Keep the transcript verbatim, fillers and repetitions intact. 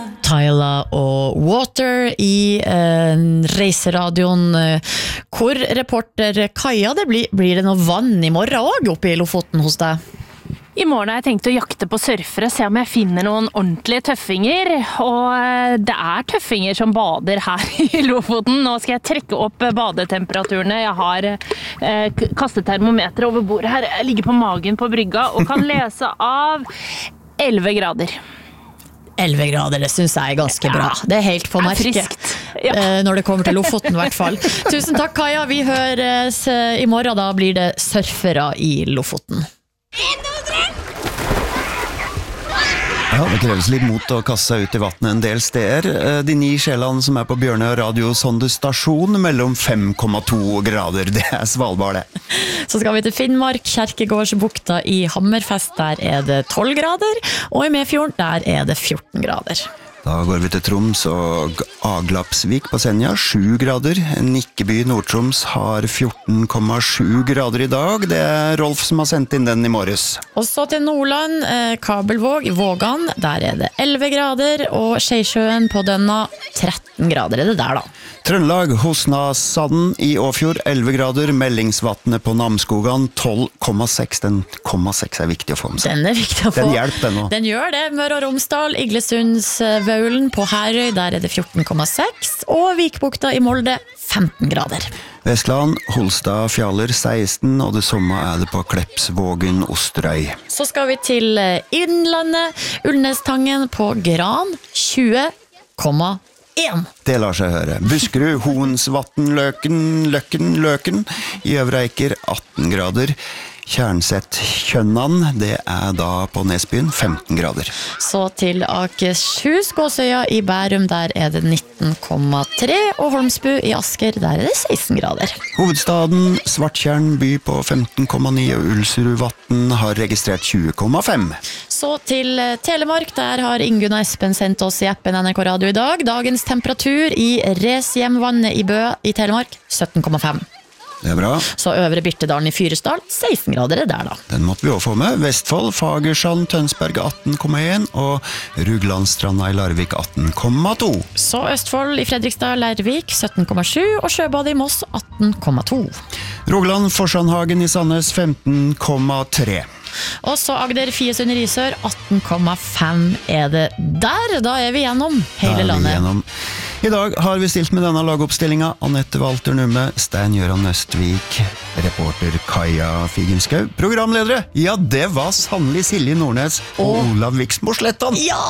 Tyla og Water i eh, reiseradioen, eh, hvor reporter Kaja, det blir, blir det noe vann i morgen også oppe i Lofoten hos deg? I morgen har jeg tenkt å jakte på surfere, se om jeg finner noen ordentlige tøffinger, og det er tøffinger som bader her i Lofoten. Nå skal jeg trekke opp badetemperaturene. Jeg har eh, kastet termometer over bordet her, jeg ligger på magen på brygga og kan lese av elleve grader. elleve grader, det synes jeg er ganske bra. Det er helt på merket. Ja. Når det kommer til Lofoten i hvert fall. Tusen takk, Kaja. Vi høres i morgen, da blir det surfere i Lofoten. Ja, det kreves litt mot å kaste seg ut i vattnet en del steder. De ni sjelene som er på Bjørnøy radiosondestasjon mellom fem komma to grader, det er Svalbard det. Så skal vi til Finnmark, Kjerkegårdsbukta i Hammerfest, der er det tolv grader, og i Medfjorden, der er det fjorten grader. Da går vi til Troms og Aglapsvik på Senja, sju grader. Nikkeby Nord-Troms har fjorten komma sju grader i dag. Det er Rolf som har sendt inn den i morges. Og så til Nordland, eh, Kabelvåg, Vågan, der er det elleve grader, og Skeisjøen på Dønna, tretten grader er det der da. Trøndelag, Hosnasanden i Åfjord, elleve grader. Meldingsvatnet på Namskogan, tolv komma seks. Den komma seks er viktig å få med seg. Den er viktig å få. Den hjelper den nå. Den gjør det. Møre og Romsdal, Iglesundsvaulen på Herøy, der er det fjorten komma seks. Og Vikbukta i Molde, femten grader. Vestland, Holstad, Fjaler, seksten, og det samme er det på Kleppsvågen, Osterøy. Så skal vi til Innlandet, Ullnestangen på Gran, tjue komma én. Det lar seg høre. Buskerud, Hoensvatn, Løken, Løkken, Løken. I Øvre Eiker, atten grader. Tjernsett, Kjønnan, det er da på Nesbyen, femten grader. Så til Akershus, Gåsøya i Bærum, der er det nitten komma tre, og Holmsbu i Asker, der er det seksten grader. Hovedstaden, Svartjern by på femten komma ni, og Ulsrudvatn har registrert tjue komma fem. Så til Telemark, der har Ingunn og Espen sendt oss i appen N R K Radio i dag. Dagens temperatur i Reshjemvannet i Bø i Telemark, sytten komma fem. Det er bra. Så Øvre Birtedalen i Fyresdal, seksten grader er der da. Den måtte vi også få med. Vestfold, Fagersand, Tønsberg atten komma én, og Ruglandstranda i Larvik atten komma to. Så Østfold i Fredrikstad, Lærvik, sytten komma sju, og Sjøbadet i Moss, atten komma to. Rogaland, Forsandhagen i Sandnes, femten komma tre. Og så Agder, Fiesund i Risør, atten komma fem er det der. Da er vi gjennom hele landet. Gjennom. I dag har vi stilt med denne lagoppstillinga. Anette Walter Numme, Stein Gjøran Nøstvik, reporter Kaja Figenschou, programledere. Ja, det var sannelig Silje Nordnes og Olav Viksmo Slettan. Ja!